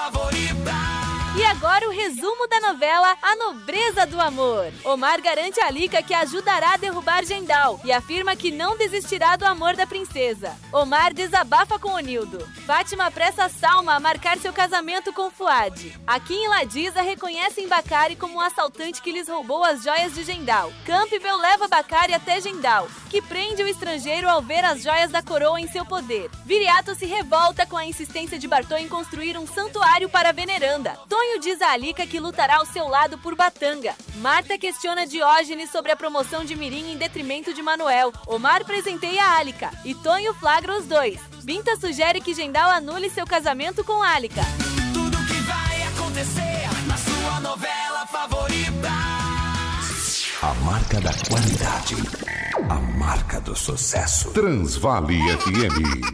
favorita. E agora o resumo da novela A Nobreza do Amor. Omar garante a Alika que ajudará a derrubar Jendal e afirma que não desistirá do amor da princesa. Omar desabafa com Onildo. Fátima apressa Salma a marcar seu casamento com Fuad. Akin e Ladisa reconhecem Bacari como um assaltante que lhes roubou as joias de Jendal. Campbell leva Bacari até Jendal, que prende o estrangeiro ao ver as joias da coroa em seu poder. Viriato se revolta com a insistência de Bartô em construir um santuário para a veneranda. Tonho diz a Alika que lutará ao seu lado por Batanga. Marta questiona Diógenes sobre a promoção de Mirim em detrimento de Manuel. Omar presenteia a Alika e Tonho flagra os dois. Binta sugere que Jendal anule seu casamento com Alika. Tudo que vai acontecer na sua novela favorita. A marca da qualidade. A marca do sucesso. Transvale FM.